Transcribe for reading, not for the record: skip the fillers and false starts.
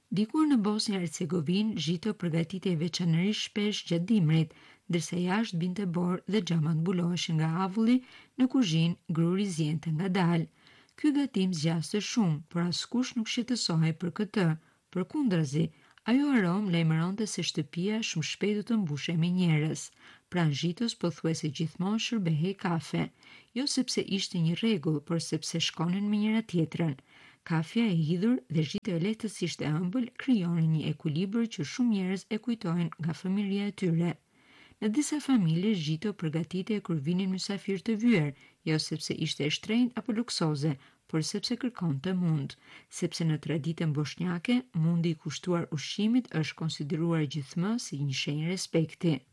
Dikur në Bosnjë Hercegovinë, përgatitej veçanërisht shpesh gjatë dimrit, ndërsa jashtë binte borë dhe xhamat mbuloheshin nga avulli, në kuzhinë gruri zjente ngadalë. Ky gatim zgjaste shumë, por askush nuk shqetësohej për këtë. Përkundrazi, ajo aromë lajmëronte se shtëpia shumë shpejt do të mbushej me njerëz. Pranë Zhitës pothuajse gjithmonë shërbehej kafe, jo sepse ishte një rregull, por sepse shkonin me njëra tjetrën. Kafja e hidhur dhe Zhita e lehtësisht e ëmbël krijonin një ekuilibër që shumë njerëz e kujtojnë nga familja e tyre. Në disa familje Zhito përgatitej kur vinin mysafirë të vyer, jo sepse ishte e shtrenjtë apo luksoze, por sepse kërkonte mund, sepse në traditën bosnjake mundi i kushtuar ushqimit është konsideruar gjithmonë si një shenjë respekti.